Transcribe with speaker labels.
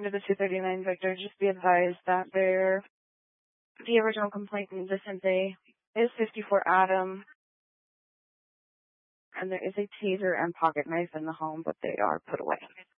Speaker 1: to the 239 Victor. Just be advised that the original complainant, Vicente, is 54 Adam, and there is a taser and pocket knife in the home, but they are put away.